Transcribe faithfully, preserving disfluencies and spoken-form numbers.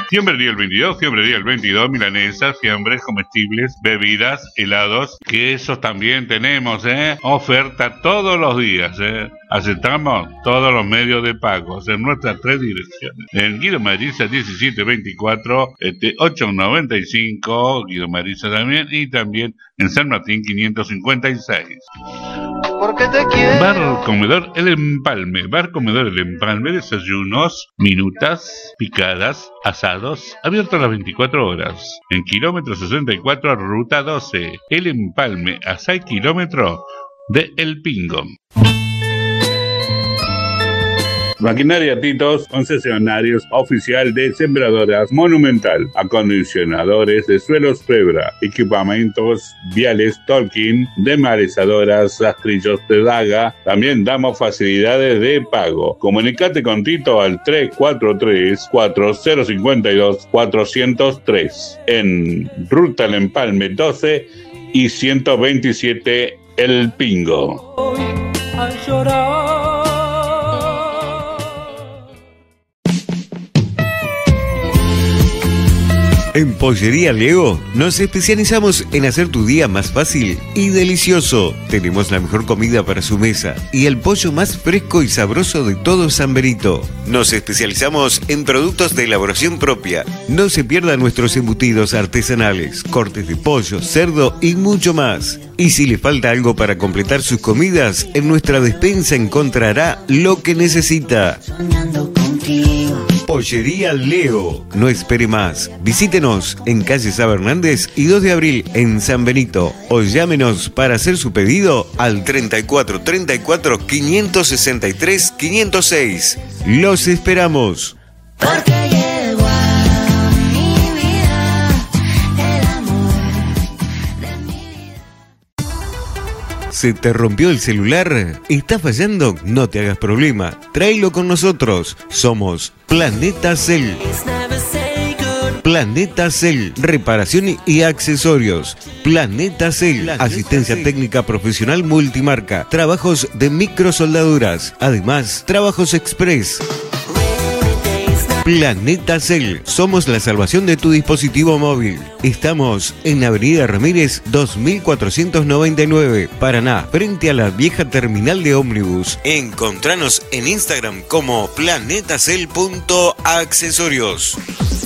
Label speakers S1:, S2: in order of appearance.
S1: Fiambrería el veintidós, Fiambrería el veintidós, milanesas, fiambres, comestibles, bebidas, helados, quesos también tenemos, ¿eh? Oferta todos los días, ¿eh? Aceptamos todos los medios de pago en nuestras tres direcciones. En Guido Madriza diecisiete veinticuatro, este, ocho noventa y cinco, Guido Madriza también, y también en San Martín quinientos cincuenta y seis.
S2: Porque te quiero.
S1: Bar Comedor El Empalme. Bar Comedor El Empalme, desayunos, minutas, picadas, asados, abierto a las veinticuatro horas. En kilómetro sesenta y cuatro, ruta doce. El Empalme, a seis kilómetros de El Pingo. Maquinaria Titos, concesionarios oficial de Sembradoras Monumental, acondicionadores de suelos Febra, equipamientos viales Tolkien, demarizadoras, rastrillos de daga. También damos facilidades de pago. Comunicate con Tito al tres cuatro tres, cuatro cero cinco dos, cuatro cero tres en Ruta El Empalme doce y ciento veintisiete El Pingo.
S3: Al llorar.
S4: En Pollería Leo nos especializamos en hacer tu día más fácil y delicioso. Tenemos la mejor comida para su mesa y el pollo más fresco y sabroso de todo San Benito. Nos especializamos en productos de elaboración propia. No se pierdan nuestros embutidos artesanales, cortes de pollo, cerdo y mucho más. Y si le falta algo para completar sus comidas, en nuestra despensa encontrará lo que necesita.
S5: Soñando contigo.
S4: Pollería Leo. No espere más. Visítenos en calle Sá Hernández y dos de abril en San Benito. O llámenos para hacer su pedido al treinta y cuatro treinta y cuatro, quinientos sesenta y tres, quinientos seis. Los esperamos.
S5: Porque llegó a mi vida el amor de mi vida.
S4: ¿Se te rompió el celular? ¿Está fallando? No te hagas problema. Tráelo con nosotros. Somos Planeta Cell. Planeta Cell, reparación y accesorios. Planeta Cell, asistencia técnica profesional multimarca, trabajos de microsoldaduras, además trabajos express. Planeta Cell, somos la salvación de tu dispositivo móvil. Estamos en Avenida Ramírez dos mil cuatrocientos noventa y nueve, Paraná, frente a la vieja terminal de ómnibus. Encontranos en Instagram como planetacell punto accesorios.